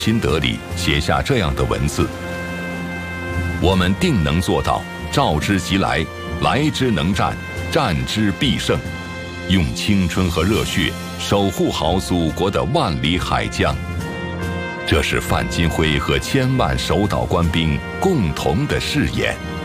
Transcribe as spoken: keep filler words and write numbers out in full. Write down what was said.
心得里写下这样的文字：我们定能做到召之即来，来之能战，战之必胜，用青春和热血守护好祖国的万里海疆。这是范金辉和千万守岛官兵共同的誓言。